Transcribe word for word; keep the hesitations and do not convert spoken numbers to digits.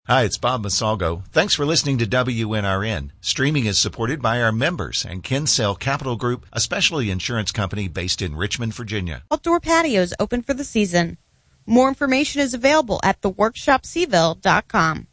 Hi, it's Bob Masalgo. Thanks for listening to W N R N. Streaming is supported by our members and Kinsale Capital Group, a specialty insurance company based in Richmond, Virginia. Outdoor patios open for the season. More information is available at the workshop seville dot com.